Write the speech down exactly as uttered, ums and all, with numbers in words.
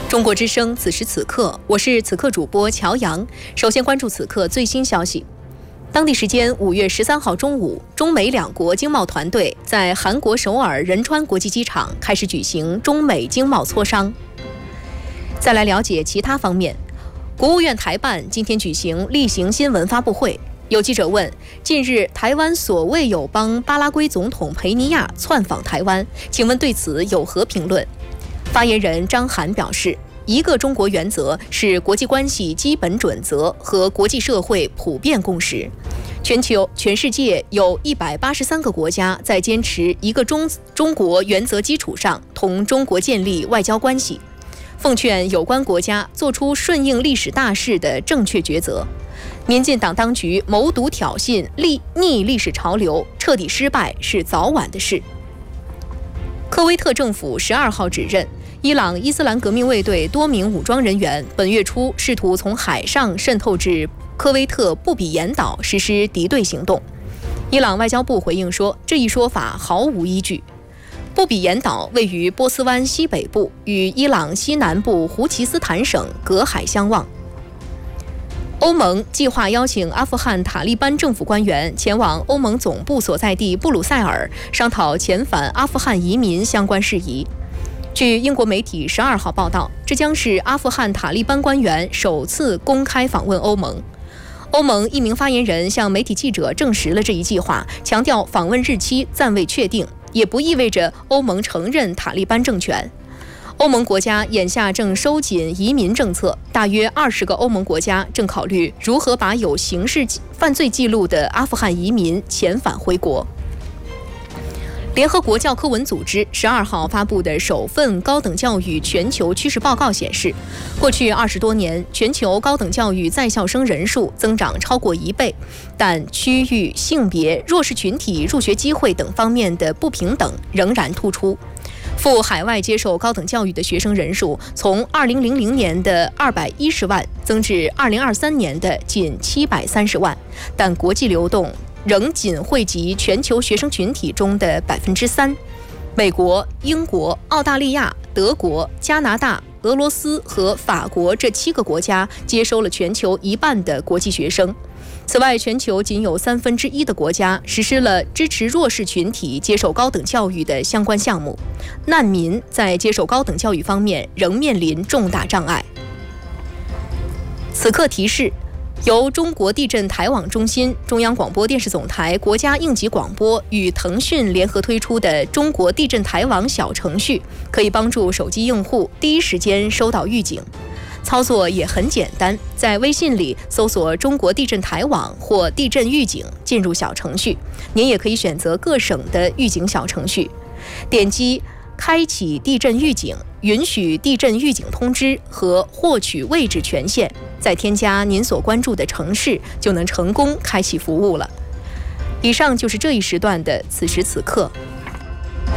中国之声，此时此刻，我是此刻主播乔阳。首先关注此刻最新消息。当地时间五月十三号中午，中美两国经贸团队在韩国首尔仁川国际机场开始举行中美经贸磋商。再来了解其他方面，国务院台办今天举行例行新闻发布会。有记者问，近日台湾所谓友邦巴拉圭总统佩尼亚窜访台湾，请问对此有何评论？发言人张涵表示，一个中国原则是国际关系基本准则和国际社会普遍共识。全球全世界有一百八十三个国家在坚持一个中中国原则基础上同中国建立外交关系，奉劝有关国家做出顺应历史大势的正确抉择。民进党当局谋独挑衅、逆逆历史潮流，彻底失败是早晚的事。科威特政府十二号指认，伊朗伊斯兰革命卫队多名武装人员本月初试图从海上渗透至科威特布比岩岛实施敌对行动。伊朗外交部回应说，这一说法毫无依据。布比岩岛位于波斯湾西北部，与伊朗西南部胡齐斯坦省隔海相望。欧盟计划邀请阿富汗塔利班政府官员前往欧盟总部所在地布鲁塞尔，商讨遣返阿富汗移民相关事宜。据英国媒体十二号报道，这将是阿富汗塔利班官员首次公开访问欧盟。欧盟一名发言人向媒体记者证实了这一计划，强调访问日期暂未确定，也不意味着欧盟承认塔利班政权。欧盟国家眼下正收紧移民政策，大约二十个欧盟国家正考虑如何把有刑事犯罪记录的阿富汗移民遣返回国。联合国教科文组织十二号发布的首份高等教育全球趋势报告显示，过去二十多年，全球高等教育在校生人数增长超过一倍，但区域、性别、弱势群体入学机会等方面的不平等仍然突出。赴海外接受高等教育的学生人数从二零零零年的二百一十万增至二零二三年的近七百三十万，但国际流动仍仅惠及全球学生群体中的百分之三。美国、英国、澳大利亚、德国、加拿大、俄罗斯和法国这七个国家接收了全球一半的国际学生。此外，全球仅有三分之一的国家实施了支持弱势群体接受高等教育的相关项目。难民在接受高等教育方面仍面临重大障碍。此刻提示，由中国地震台网中心、中央广播电视总台国家应急广播与腾讯联合推出的中国地震台网小程序，可以帮助手机用户第一时间收到预警。操作也很简单，在微信里搜索中国地震台网或地震预警，进入小程序。您也可以选择各省的预警小程序，点击开启地震预警、允许地震预警通知和获取位置权限，再添加您所关注的城市，就能成功开启服务了。以上就是这一时段的此时此刻。